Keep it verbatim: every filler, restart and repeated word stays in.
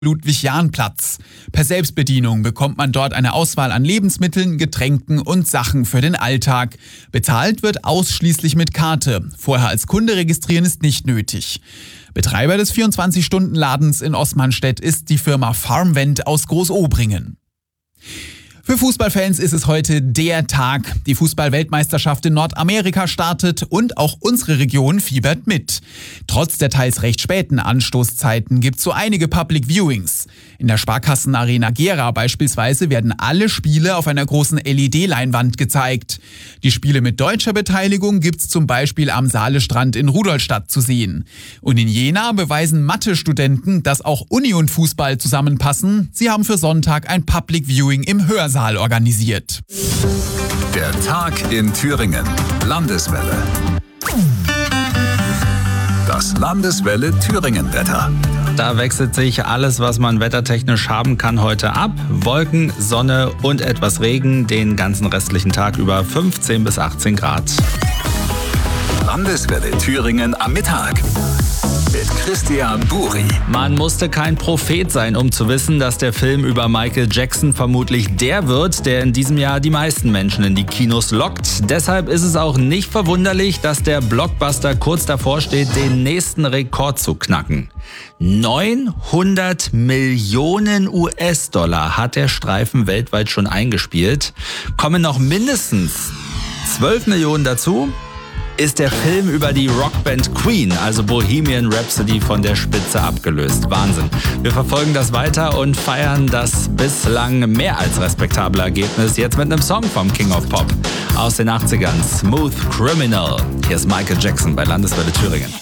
Ludwig-Jahn-Platz. Per Selbstbedienung bekommt man dort eine Auswahl an Lebensmitteln, Getränken und Sachen für den Alltag. Bezahlt wird ausschließlich mit Karte. Vorher als Kunde registrieren ist nicht nötig. Betreiber des vierundzwanzig-Stunden-Ladens in Osmanstedt ist die Firma Farmvent aus Großobringen. Für Fußballfans ist es heute der Tag. Die Fußball-Weltmeisterschaft in Nordamerika startet und auch unsere Region fiebert mit. Trotz der teils recht späten Anstoßzeiten gibt es so einige Public Viewings. In der Sparkassen-Arena Gera beispielsweise werden alle Spiele auf einer großen L E D-Leinwand gezeigt. Die Spiele mit deutscher Beteiligung gibt's zum Beispiel am Saalestrand in Rudolstadt zu sehen. Und in Jena beweisen Mathe-Studenten, dass auch Uni und Fußball zusammenpassen. Sie haben für Sonntag ein Public Viewing im Hörsaal organisiert. Der Tag in Thüringen. Landeswelle. Das Landeswelle Thüringen-Wetter. Da wechselt sich alles, was man wettertechnisch haben kann, heute ab. Wolken, Sonne und etwas Regen, den ganzen restlichen Tag über fünfzehn bis achtzehn Grad. Landeswelle Thüringen am Mittag. Mit Christian Buri. Man musste kein Prophet sein, um zu wissen, dass der Film über Michael Jackson vermutlich der wird, der in diesem Jahr die meisten Menschen in die Kinos lockt. Deshalb ist es auch nicht verwunderlich, dass der Blockbuster kurz davor steht, den nächsten Rekord zu knacken. neunhundert Millionen U S-Dollar hat der Streifen weltweit schon eingespielt. Kommen noch mindestens zwölf Millionen dazu, ist der Film über die Rockband Queen, also Bohemian Rhapsody, von der Spitze abgelöst. Wahnsinn. Wir verfolgen das weiter und feiern das bislang mehr als respektable Ergebnis jetzt mit einem Song vom King of Pop aus den achtzigern, Smooth Criminal. Hier ist Michael Jackson bei Landeswelle Thüringen.